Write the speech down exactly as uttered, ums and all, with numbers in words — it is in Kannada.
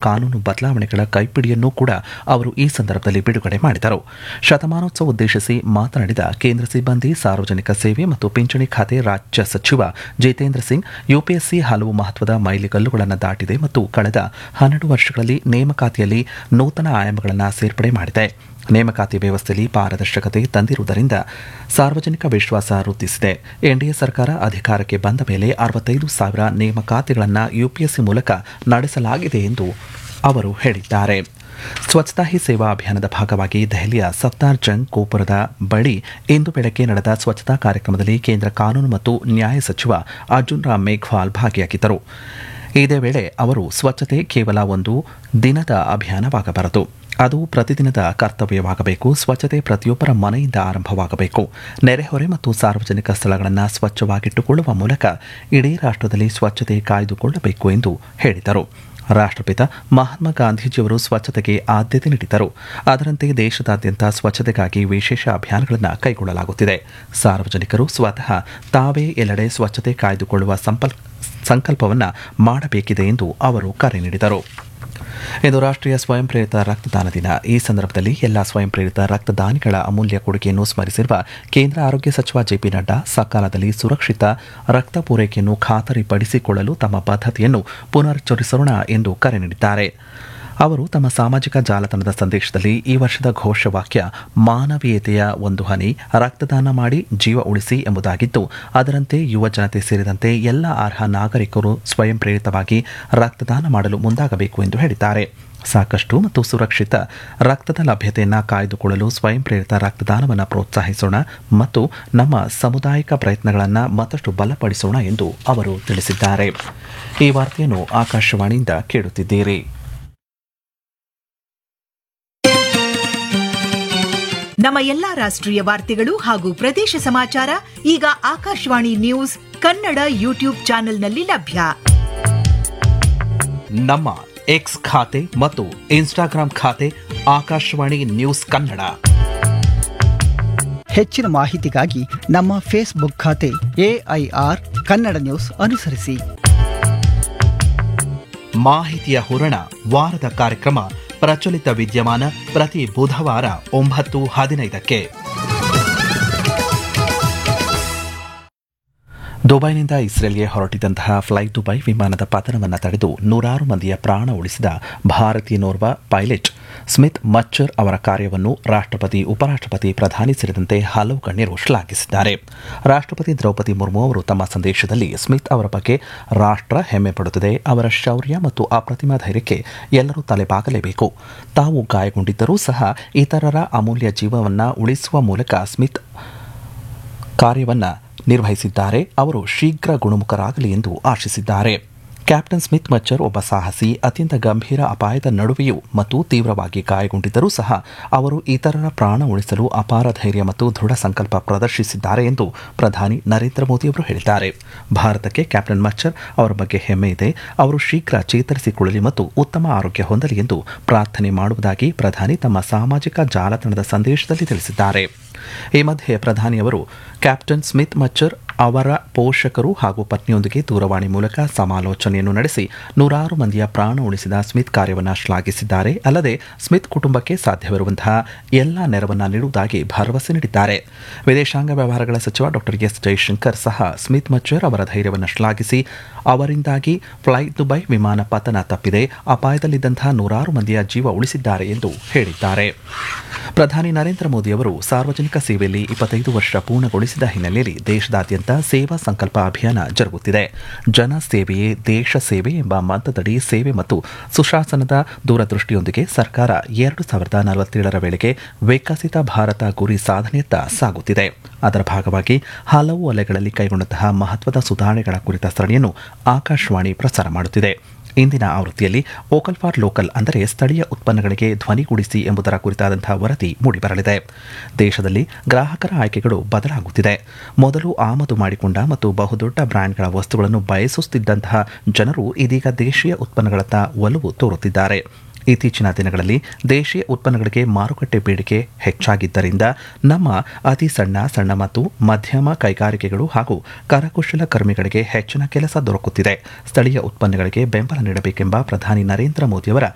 ಕಾನೂನು ಬದಲಾವಣೆಗಳ ಕೈಪಿಡಿಯನ್ನು ಕೂಡ ಅವರು ಈ ಸಂದರ್ಭದಲ್ಲಿ ಬಿಡುಗಡೆ ಮಾಡಿದರು. ಶತಮಾನೋತ್ಸವ ಉದ್ದೇಶಿಸಿ ಮಾತನಾಡಿದ ಕೇಂದ್ರ ಸಿಬ್ಬಂದಿ ಸಾರ್ವಜನಿಕ ಸೇವೆ ಮತ್ತು ಪಿಂಚಣಿ ಖಾತೆ ರಾಜ್ಯ ಸಚಿವ ಜಿತೇಂದ್ರ ಸಿಂಗ್, ಯುಪಿಎಸ್ಸಿ ಹಲವು ಮಹತ್ವದ ಮೈಲಿಗಲ್ಲುಗಳನ್ನು ದಾಟಿದೆ ಮತ್ತು ಕಳೆದ ಹನ್ನೆರಡು ವರ್ಷಗಳಲ್ಲಿ ನೇಮಕಾತಿಯಲ್ಲಿ ನೂತನ ಆಯಾಮಗಳನ್ನು ಸೇರ್ಪಡೆ ಮಾಡಿದೆ. ನೇಮಕಾತಿ ವ್ಯವಸ್ಥೆಯಲ್ಲಿ ಪಾರದರ್ಶಕತೆ ತಂದಿರುವುದರಿಂದ ಸಾರ್ವಜನಿಕ ವಿಶ್ವಾಸ ವೃದ್ಧಿಸಿದೆ. ಎನ್ಡಿಎ ಸರ್ಕಾರ ಅಧಿಕಾರಕ್ಕೆ ಬಂದ ಮೇಲೆ ಅರವತ್ತೈದು ಸಾವಿರ ನೇಮಕಾತಿಗಳನ್ನು ಯುಪಿಎಸ್ಸಿ ಮೂಲಕ ನಡೆಸಲಾಗಿದೆ ಎಂದು ಅವರು ಹೇಳಿದ್ದಾರೆ. ಸ್ವಚ್ಛತಾ ಹಿ ಸೇವಾ ಅಭಿಯಾನದ ಭಾಗವಾಗಿ ದೆಹಲಿಯ ಸಫ್ತಾರ್ ಜಂಗ್ ಗೋಪುರದ ಬಳಿ ಇಂದು ಬೆಳಗ್ಗೆ ನಡೆದ ಸ್ವಚ್ಛತಾ ಕಾರ್ಯಕ್ರಮದಲ್ಲಿ ಕೇಂದ್ರ ಕಾನೂನು ಮತ್ತು ನ್ಯಾಯ ಸಚಿವ ಅರ್ಜುನ್ ರಾಮ್ ಮೇಘ್ವಾಲ್ ಭಾಗಿಯಾಗಿದ್ದರು. ಇದೇ ವೇಳೆ ಅವರು ಸ್ವಚ್ಛತೆ ಕೇವಲ ಒಂದು ದಿನದ ಅಭಿಯಾನವಾಗಬಾರದು, ಅದು ಪ್ರತಿದಿನದ ಕರ್ತವ್ಯವಾಗಬೇಕು. ಸ್ವಚ್ಛತೆ ಪ್ರತಿಯೊಬ್ಬರ ಮನೆಯಿಂದ ಆರಂಭವಾಗಬೇಕು. ನೆರೆಹೊರೆ ಮತ್ತು ಸಾರ್ವಜನಿಕ ಸ್ಥಳಗಳನ್ನು ಸ್ವಚ್ಛವಾಗಿಟ್ಟುಕೊಳ್ಳುವ ಮೂಲಕ ಇಡೀ ರಾಷ್ಟ್ರದಲ್ಲಿ ಸ್ವಚ್ಛತೆ ಕಾಯ್ದುಕೊಳ್ಳಬೇಕು ಎಂದು ಹೇಳಿದರು. ರಾಷ್ಟ್ರಪಿತ ಮಹಾತ್ಮ ಗಾಂಧೀಜಿಯವರು ಸ್ವಚ್ಛತೆಗೆ ಆದ್ಯತೆ ನೀಡಿದ್ದರು. ಅದರಂತೆ ದೇಶದಾದ್ಯಂತ ಸ್ವಚ್ಛತೆಗಾಗಿ ವಿಶೇಷ ಅಭಿಯಾನಗಳನ್ನು ಕೈಗೊಳ್ಳಲಾಗುತ್ತಿದೆ. ಸಾರ್ವಜನಿಕರು ಸ್ವತಃ ತಾವೇ ಎಲ್ಲೆಡೆ ಸ್ವಚ್ಛತೆ ಕಾಯ್ದುಕೊಳ್ಳುವ ಸಂಕಲ್ಪವನ್ನು ಮಾಡಬೇಕಿದೆ ಎಂದು ಅವರು ಕರೆ ನೀಡಿದರು. ಇಂದು ರಾಷ್ಟ್ರೀಯ ಸ್ವಯಂ ಪ್ರೇರಿತ ರಕ್ತದಾನ ದಿನ. ಈ ಸಂದರ್ಭದಲ್ಲಿ ಎಲ್ಲ ಸ್ವಯಂ ಪ್ರೇರಿತ ರಕ್ತದಾನಿಗಳ ಅಮೂಲ್ಯ ಕೊಡುಗೆಯನ್ನು ಸ್ಮರಿಸಿರುವ ಕೇಂದ್ರ ಆರೋಗ್ಯ ಸಚಿವ ಜೆಪಿ ನಡ್ಡಾ, ಸಕಾಲದಲ್ಲಿ ಸುರಕ್ಷಿತ ರಕ್ತ ಪೂರೈಕೆಯನ್ನು ಖಾತರಿಪಡಿಸಿಕೊಳ್ಳಲು ತಮ್ಮ ಬದ್ಧತೆಯನ್ನು ಪುನರುಚ್ಚರಿಸೋಣ ಎಂದು ಕರೆ ನೀಡಿದ್ದಾರೆ. ಅವರು ತಮ್ಮ ಸಾಮಾಜಿಕ ಜಾಲತಾಣದ ಸಂದೇಶದಲ್ಲಿ ಈ ವರ್ಷದ ಘೋಷವಾಕ್ಯ ಮಾನವೀಯತೆಯ ಒಂದು ಹನಿ, ರಕ್ತದಾನ ಮಾಡಿ ಜೀವ ಉಳಿಸಿ ಎಂಬುದಾಗಿದ್ದು, ಅದರಂತೆ ಯುವ ಜನತೆ ಸೇರಿದಂತೆ ಎಲ್ಲ ಅರ್ಹ ನಾಗರಿಕರು ಸ್ವಯಂ ಪ್ರೇರಿತವಾಗಿ ರಕ್ತದಾನ ಮಾಡಲು ಮುಂದಾಗಬೇಕು ಎಂದು ಹೇಳಿದ್ದಾರೆ. ಸಾಕಷ್ಟು ಮತ್ತು ಸುರಕ್ಷಿತ ರಕ್ತದ ಲಭ್ಯತೆಯನ್ನು ಕಾಯ್ದುಕೊಳ್ಳಲು ಸ್ವಯಂ ಪ್ರೇರಿತ ರಕ್ತದಾನವನ್ನು ಪ್ರೋತ್ಸಾಹಿಸೋಣ ಮತ್ತು ನಮ್ಮ ಸಾಮುದಾಯಿಕ ಪ್ರಯತ್ನಗಳನ್ನು ಮತ್ತಷ್ಟು ಬಲಪಡಿಸೋಣ ಎಂದು ಅವರು ತಿಳಿಸಿದ್ದಾರೆ. ಈ ವಾರ್ತೆಯನ್ನು ಆಕಾಶವಾಣಿಯಿಂದ ಕೇಳುತ್ತಿದ್ದೀರಿ. ನಮ್ಮ ಎಲ್ಲಾ ರಾಷ್ಟ್ರೀಯ ವಾರ್ತೆಗಳು ಹಾಗೂ ಪ್ರದೇಶ ಸಮಾಚಾರ ಈಗ ಆಕಾಶವಾಣಿ ನ್ಯೂಸ್ ಕನ್ನಡ ಯೂಟ್ಯೂಬ್ ಚಾನೆಲ್ನಲ್ಲಿ ಲಭ್ಯ. ನಮ್ಮ ಎಕ್ಸ್ ಖಾತೆ ಮತ್ತು ಇನ್ಸ್ಟಾಗ್ರಾಂ ಖಾತೆ ಆಕಾಶವಾಣಿ ನ್ಯೂಸ್ ಕನ್ನಡ. ಹೆಚ್ಚಿನ ಮಾಹಿತಿಗಾಗಿ ನಮ್ಮ ಫೇಸ್ಬುಕ್ ಖಾತೆ ಎಐಆರ್ ಕನ್ನಡ ನ್ಯೂಸ್ ಅನುಸರಿಸಿ. ಮಾಹಿತಿಯ ಹೂರಣ ವಾರದ ಕಾರ್ಯಕ್ರಮ ಪ್ರಚಲಿತ ವಿದ್ಯಮಾನ ಪ್ರತಿ ಬುಧವಾರ ಒಂಬತ್ತು ಹದಿನೈದಕ್ಕೆ. ದುಬೈನಿಂದ ಇಸ್ರೇಲ್ಗೆ ಹೊರಟಿದ್ದಂತಹ ಫ್ಲೈ ದುಬೈ ವಿಮಾನದ ಪತನವನ್ನು ತಡೆದು ನೂರಾರು ಮಂದಿಯ ಪ್ರಾಣ ಉಳಿಸಿದ ಭಾರತೀಯನೋರ್ವ ಪೈಲಟ್ ಸ್ಮಿತ್ ಮಚ್ಚರ್ ಅವರ ಕಾರ್ಯವನ್ನು ರಾಷ್ಟ್ರಪತಿ, ಉಪರಾಷ್ಟ್ರಪತಿ, ಪ್ರಧಾನಿ ಸೇರಿದಂತೆ ಹಲವು ಗಣ್ಯರು ಶ್ಲಾಘಿಸಿದ್ದಾರೆ. ರಾಷ್ಟ್ರಪತಿ ದ್ರೌಪದಿ ಮುರ್ಮು ಅವರು ತಮ್ಮ ಸಂದೇಶದಲ್ಲಿ ಸ್ಮಿತ್ ಅವರ ಬಗ್ಗೆ ರಾಷ್ಟ್ರ ಹೆಮ್ಮೆ ಪಡುತ್ತದೆ. ಅವರ ಶೌರ್ಯ ಮತ್ತು ಅಪ್ರತಿಮ ಧೈರ್ಯಕ್ಕೆ ಎಲ್ಲರೂ ತಲೆಬಾಗಲೇಬೇಕು. ತಾವು ಗಾಯಗೊಂಡಿದ್ದರೂ ಸಹ ಇತರರ ಅಮೂಲ್ಯ ಜೀವವನ್ನು ಉಳಿಸುವ ಮೂಲಕ ಸ್ಮಿತ್ ಕಾರ್ಯವನ್ನು ನಿರ್ವಹಿಸಿದ್ದಾರೆ. ಅವರು ಶೀಘ್ರ ಗುಣಮುಖರಾಗಲಿ ಎಂದು ಆಶಿಸಿದ್ದಾರೆ. ಕ್ಯಾಪ್ಟನ್ ಸ್ಮಿತ್ ಮಚ್ಚರ್ ಒಬ್ಬ ಸಾಹಸಿ, ಅತ್ಯಂತ ಗಂಭೀರ ಅಪಾಯದ ನಡುವೆಯೂ ಮತ್ತು ತೀವ್ರವಾಗಿ ಗಾಯಗೊಂಡಿದ್ದರೂ ಸಹ ಅವರು ಇತರರ ಪ್ರಾಣ ಉಳಿಸಲು ಅಪಾರ ಧೈರ್ಯ ಮತ್ತು ದೃಢ ಸಂಕಲ್ಪ ಪ್ರದರ್ಶಿಸಿದ್ದಾರೆ ಎಂದು ಪ್ರಧಾನಿ ನರೇಂದ್ರ ಮೋದಿ ಅವರು ಹೇಳಿದ್ದಾರೆ. ಭಾರತಕ್ಕೆ ಕ್ಯಾಪ್ಟನ್ ಮಚ್ಚರ್ ಅವರ ಬಗ್ಗೆ ಹೆಮ್ಮೆ ಇದೆ. ಅವರು ಶೀಘ್ರ ಚೇತರಿಸಿಕೊಳ್ಳಲಿ ಮತ್ತು ಉತ್ತಮ ಆರೋಗ್ಯ ಹೊಂದಲಿ ಎಂದು ಪ್ರಾರ್ಥನೆ ಮಾಡುವುದಾಗಿ ಪ್ರಧಾನಿ ತಮ್ಮ ಸಾಮಾಜಿಕ ಜಾಲತಾಣದ ಸಂದೇಶದಲ್ಲಿ ತಿಳಿಸಿದ್ದಾರೆ. ಈ ಮಧ್ಯೆ ಪ್ರಧಾನಿಯವರು ಕ್ಯಾಪ್ಟನ್ ಸ್ಮಿತ್ ಮಚ್ಚರ್ ಅವರ ಪೋಷಕರು ಹಾಗೂ ಪತ್ನಿಯೊಂದಿಗೆ ದೂರವಾಣಿ ಮೂಲಕ ಸಮಾಲೋಚನೆಯನ್ನು ನಡೆಸಿ ನೂರಾರು ಮಂದಿಯ ಪ್ರಾಣ ಉಳಿಸಿದ ಸ್ಮಿತ್ ಕಾರ್ಯವನ್ನು ಶ್ಲಾಘಿಸಿದ್ದಾರೆ. ಅಲ್ಲದೆ ಸ್ಮಿತ್ ಕುಟುಂಬಕ್ಕೆ ಸಾಧ್ಯವಿರುವಂತಹ ಎಲ್ಲ ನೆರವನ್ನು ನೀಡುವುದಾಗಿ ಭರವಸೆ ನೀಡಿದ್ದಾರೆ. ವಿದೇಶಾಂಗ ವ್ಯವಹಾರಗಳ ಸಚಿವ ಡಾಕ್ಟರ್ ಎಸ್ ಜೈಶಂಕರ್ ಸಹ ಸ್ಮಿತ್ ಮಚ್ಚರ್ ಅವರ ಧೈರ್ಯವನ್ನು ಶ್ಲಾಘಿಸಿ ಅವರಿಂದಾಗಿ ಫ್ಲೈ ದುಬೈ ವಿಮಾನ ಪತನ ತಪ್ಪಿದೆ, ಅಪಾಯದಲ್ಲಿದ್ದಂತಹ ನೂರಾರು ಮಂದಿಯ ಜೀವ ಉಳಿಸಿದ್ದಾರೆ ಎಂದು ಹೇಳಿದ್ದಾರೆ. ಪ್ರಧಾನಿ ನರೇಂದ್ರ ಮೋದಿ ಅವರು ಸಾರ್ವಜನಿಕ ಸೇವೆಯಲ್ಲಿ ಇಪ್ಪತ್ತೈದು ವರ್ಷ ಪೂರ್ಣಗೊಳಿಸಿದ ಹಿನ್ನೆಲೆಯಲ್ಲಿ ದೇಶದಾದ್ಯಂತ ಸೇವಾ ಸಂಕಲ್ಪ ಅಭಿಯಾನ ಜರುಗುತ್ತಿದೆ. ಜನ ಸೇವೆಯೇ ದೇಶ ಸೇವೆ ಎಂಬ ಮಂತ್ರದಡಿ ಸೇವೆ ಮತ್ತು ಸುಶಾಸನದ ದೂರದೃಷ್ಟಿಯೊಂದಿಗೆ ಸರ್ಕಾರ ಎರಡು ಸಾವಿರದ ನಲವತ್ತೇಳರ ವೇಳೆಗೆ ವಿಕಸಿತ ಭಾರತ ಗುರಿ ಸಾಧನೆಯತ್ತ ಸಾಗುತ್ತಿದೆ. ಅದರ ಭಾಗವಾಗಿ ಹಲವು ವಲಯಗಳಲ್ಲಿ ಕೈಗೊಂಡಂತಹ ಮಹತ್ವದ ಸುಧಾರಣೆಗಳ ಕುರಿತ ಸರಣಿಯನ್ನು ಆಕಾಶವಾಣಿ ಪ್ರಸಾರ ಮಾಡುತ್ತಿದೆ. ಇಂದಿನ ಆವೃತ್ತಿಯಲ್ಲಿ ವೋಕಲ್ ಫಾರ್ ಲೋಕಲ್ ಅಂದರೆ ಸ್ಥಳೀಯ ಉತ್ಪನ್ನಗಳಿಗೆ ಧ್ವನಿಗೂಡಿಸಿ ಎಂಬುದರ ಕುರಿತಾದಂತಹ ವರದಿ ಮೂಡಿಬರಲಿದೆ. ದೇಶದಲ್ಲಿ ಗ್ರಾಹಕರ ಆಯ್ಕೆಗಳು ಬದಲಾಗುತ್ತಿದೆ. ಮೊದಲು ಆಮದು ಮಾಡಿಕೊಂಡ ಮತ್ತು ಬಹುದೊಡ್ಡ ಬ್ರ್ಯಾಂಡ್ಗಳ ವಸ್ತುಗಳನ್ನು ಬಯಸುತ್ತಿದ್ದಂತಹ ಜನರು ಇದೀಗ ದೇಶೀಯ ಉತ್ಪನ್ನಗಳತ್ತ ಒಲವು ತೋರುತ್ತಿದ್ದಾರೆ. ಇತ್ತೀಚಿನ ದಿನಗಳಲ್ಲಿ ದೇಶೀಯ ಉತ್ಪನ್ನಗಳಿಗೆ ಮಾರುಕಟ್ಟೆ ಬೇಡಿಕೆ ಹೆಚ್ಚಾಗಿದ್ದರಿಂದ ನಮ್ಮ ಅತಿ ಸಣ್ಣ ಸಣ್ಣ ಮತ್ತು ಮಧ್ಯಮ ಕೈಗಾರಿಕೆಗಳು ಹಾಗೂ ಕರಕುಶಲ ಕರ್ಮಿಗಳಿಗೆ ಹೆಚ್ಚಿನ ಕೆಲಸ ದೊರಕುತ್ತಿದೆ. ಸ್ಥಳೀಯ ಉತ್ಪನ್ನಗಳಿಗೆ ಬೆಂಬಲ ನೀಡಬೇಕೆಂಬ ಪ್ರಧಾನಿ ನರೇಂದ್ರ ಮೋದಿಯವರ